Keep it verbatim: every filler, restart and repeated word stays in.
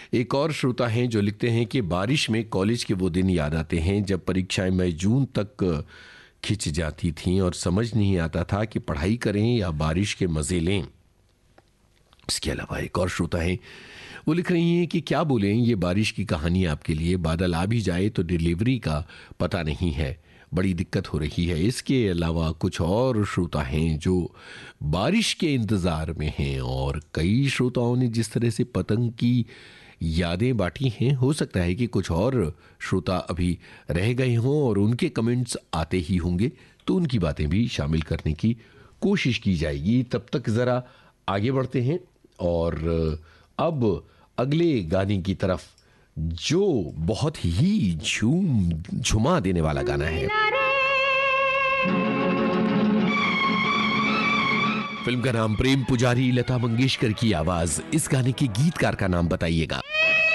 एक और श्रोता हैं जो लिखते हैं कि बारिश में कॉलेज के वो दिन याद आते हैं जब परीक्षाएं मई जून तक खिंच जाती थीं और समझ नहीं आता था कि पढ़ाई करें या बारिश के मजे लें। इसके अलावा एक और श्रोता है, वो लिख रही हैं कि क्या बोलें, ये बारिश की कहानी आपके लिए, बादल आ भी जाए तो डिलीवरी का पता नहीं है, बड़ी दिक्कत हो रही है। इसके अलावा कुछ और श्रोता हैं जो बारिश के इंतज़ार में हैं और कई श्रोताओं ने जिस तरह से पतंग की यादें बांटी हैं, हो सकता है कि कुछ और श्रोता अभी रह गए हों और उनके कमेंट्स आते ही होंगे, तो उनकी बातें भी शामिल करने की कोशिश की जाएगी। तब तक ज़रा आगे बढ़ते हैं और अब अगले गाने की तरफ, जो बहुत ही झूम झुमा देने वाला गाना है। फिल्म का नाम प्रेम पुजारी, लता मंगेशकर की आवाज। इस गाने के गीतकार का नाम बताइएगा।